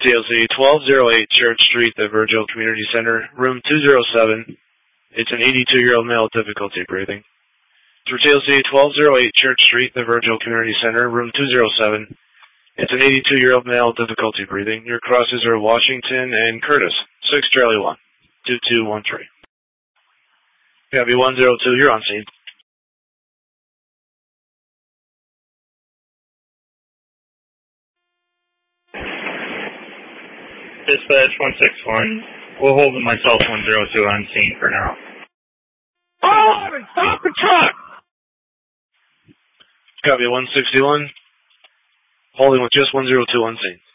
TLC 1208 Church Street, the Virgil Community Center, room 207. It's an 82-year-old male with difficulty breathing. For TLC 1208 Church Street, the Virgil Community Center, room 207. It's an 82-year-old male with difficulty breathing. Your crosses are Washington and Curtis. 6 Charlie 1, 2213. Copy 102, you're on scene. Dispatch 161. We'll hold myself 102 on scene for now. Oh, stop the truck! Copy 161. Holding with just 102 on scene.